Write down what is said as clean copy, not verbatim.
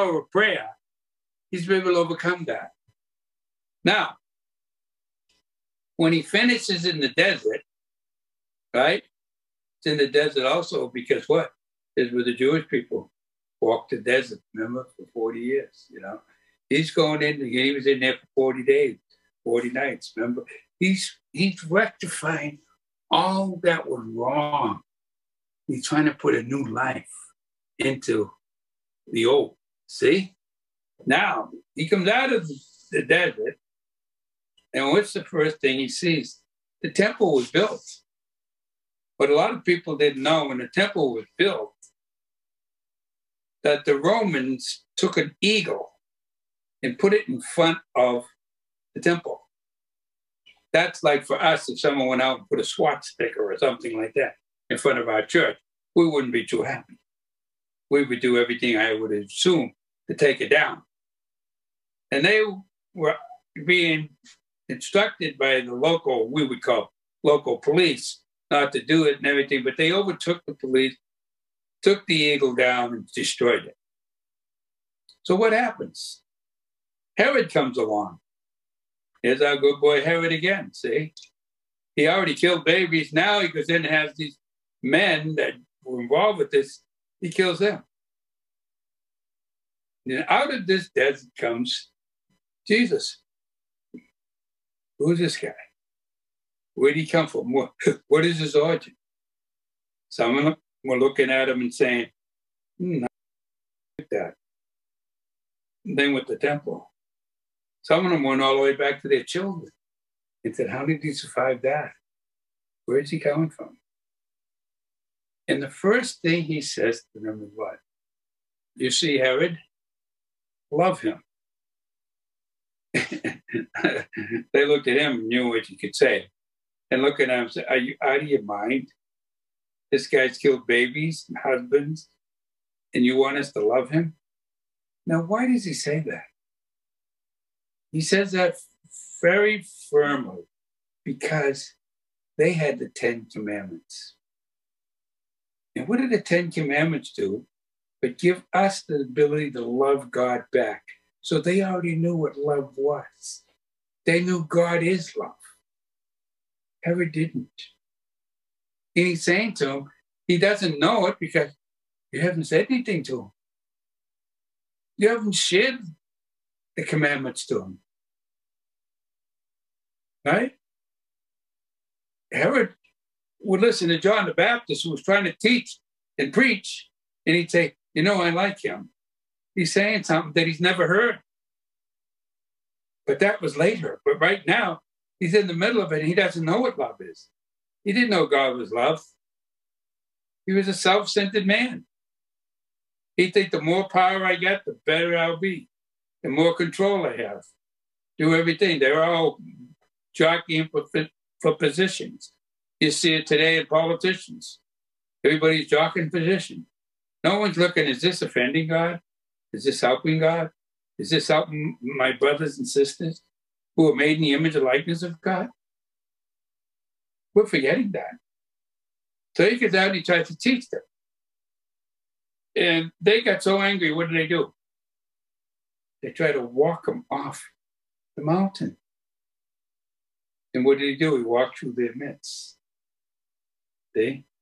power of prayer, he's been able to overcome that. Now, when he finishes in the desert, right? It's in the desert also because what? Is where the Jewish people walked the desert, remember, for 40 years, you know? He's going in, he was in there for 40 days, 40 nights, remember? He's rectifying all that was wrong. He's trying to put a new life into the old, see? Now, he comes out of the desert, and what's the first thing he sees? The temple was built. But a lot of people didn't know when the temple was built that the Romans took an eagle and put it in front of the temple. That's like for us, if someone went out and put a swastika or something like that in front of our church, we wouldn't be too happy. We would do everything, I would assume, to take it down. And they were being instructed by the local, we would call local police, not to do it and everything, but they overtook the police, took the eagle down and destroyed it. So what happens? Herod comes along. Here's our good boy Herod again, see? He already killed babies. Now he goes in and has these men that were involved with this. He kills them. And out of this desert comes Jesus. Who's this guy? Where did he come from? What is his origin? Some of them were looking at him and saying, not like that. And then with the temple. Some of them went all the way back to their children and said, how did he survive that? Where is he coming from? And the first thing he says to them is what? You see, Herod, love him. They looked at him and knew what he could say. And look at him and say, are you out of your mind? This guy's killed babies and husbands, and you want us to love him? Now, why does he say that? He says that very firmly because they had the 10 Commandments. And what did the 10 Commandments do? But give us the ability to love God back. So they already knew what love was. They knew God is love. Herod didn't. And he's saying to him, he doesn't know it because you haven't said anything to him. You haven't shared the commandments to him. Right? Herod would listen to John the Baptist, who was trying to teach and preach, and he'd say, you know, I like him. He's saying something that he's never heard. But that was later. But right now, he's in the middle of it, and he doesn't know what love is. He didn't know God was love. He was a self-centered man. He'd think the more power I get, the better I'll be. The more control I have. Do everything. They're all jockeying for positions. You see it today in politicians. Everybody's jockeying position. No one's looking, is this offending God? Is this helping God? Is this helping my brothers and sisters who are made in the image and likeness of God? We're forgetting that. So he gets out and he tries to teach them. And they got so angry, what do? They try to walk him off the mountain. And what did he do? He walked through their midst. See?